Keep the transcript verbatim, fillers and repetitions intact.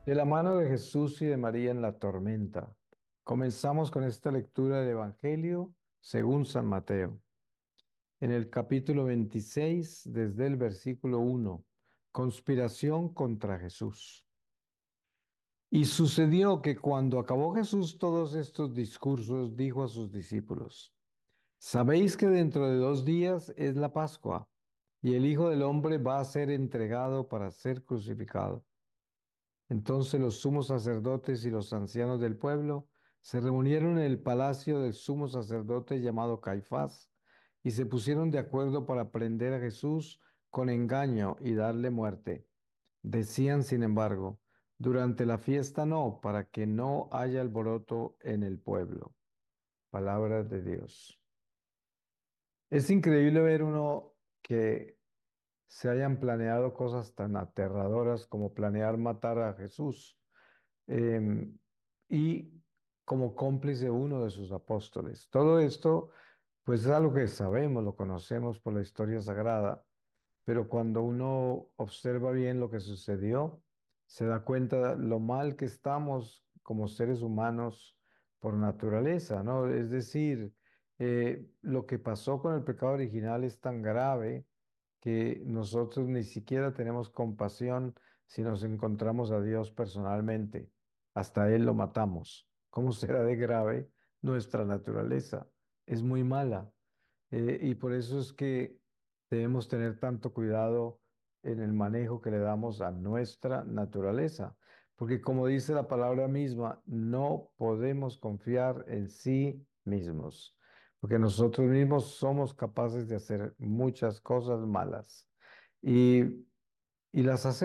De la mano de Jesús y de María en la tormenta. Comenzamos con esta lectura del Evangelio según San Mateo. En el capítulo veintiséis, desde el versículo uno, conspiración contra Jesús. Y sucedió que cuando acabó Jesús todos estos discursos, dijo a sus discípulos, sabéis que dentro de dos días es la Pascua, y el Hijo del Hombre va a ser entregado para ser crucificado. Entonces los sumos sacerdotes y los ancianos del pueblo se reunieron en el palacio del sumo sacerdote llamado Caifás y se pusieron de acuerdo para prender a Jesús con engaño y darle muerte. Decían, sin embargo, durante la fiesta no, para que no haya alboroto en el pueblo. Palabra de Dios. Es increíble ver uno que se hayan planeado cosas tan aterradoras como planear matar a Jesús em, y como cómplice uno de sus apóstoles. Todo esto, pues es algo que sabemos, lo conocemos por la historia sagrada, pero cuando uno observa bien lo que sucedió, se da cuenta lo mal que estamos como seres humanos por naturaleza, ¿no? Es decir, eh, lo que pasó con el pecado original es tan grave que nosotros ni siquiera tenemos compasión si nos encontramos a Dios personalmente. Hasta Él lo matamos. ¿Cómo será de grave nuestra naturaleza? Es muy mala. Eh, y por eso es que debemos tener tanto cuidado en el manejo que le damos a nuestra naturaleza. Porque como dice la palabra misma, no podemos confiar en sí mismos. Porque nosotros mismos somos capaces de hacer muchas cosas malas. Y, y las hacemos.